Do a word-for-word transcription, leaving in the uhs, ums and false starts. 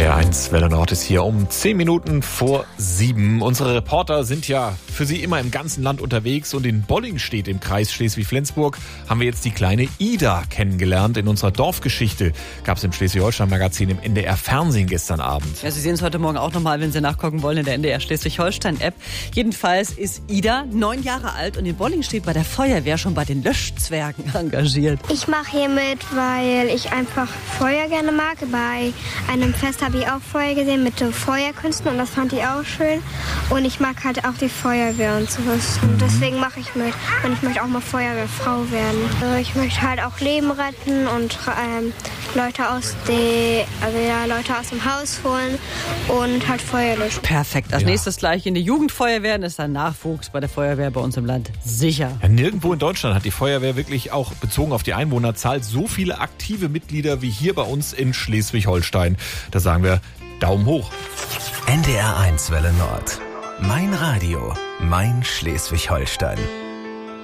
D R eins Welle Nord ist hier um zehn Minuten vor sieben. Unsere Reporter sind ja für Sie immer im ganzen Land unterwegs und in Bollingstedt im Kreis Schleswig-Flensburg haben wir jetzt die kleine Ida kennengelernt. In unserer Dorfgeschichte gab es im Schleswig-Holstein-Magazin im N D R-Fernsehen gestern Abend. Ja, Sie sehen es heute Morgen auch nochmal, wenn Sie nachgucken wollen in der N D R Schleswig-Holstein-App. Jedenfalls ist Ida neun Jahre alt und in Bollingstedt bei der Feuerwehr schon bei den Löschzwergen engagiert. Ich mache hier mit, weil ich einfach Feuer gerne mag. Bei einem Fest habe ich auch Feuer gesehen mit den Feuerkünsten und das fand ich auch schön. Und ich mag halt auch die Feuerwehr und sowas. Und deswegen mache ich mit. Und ich möchte auch mal Feuerwehrfrau werden. Also ich möchte halt auch Leben retten und ähm, Leute aus die, also ja, Leute aus dem Haus holen und halt Feuer löschen. Perfekt. Als Ja. nächstes gleich in die Jugendfeuerwehr. Dann ist ein Nachwuchs bei der Feuerwehr bei uns im Land sicher. Ja, nirgendwo in Deutschland hat die Feuerwehr wirklich auch bezogen auf die Einwohnerzahl so viele aktive Mitglieder wie hier bei uns in Schleswig-Holstein. Da sagen wir Daumen hoch. N D R eins Welle Nord. Mein Radio, mein Schleswig-Holstein.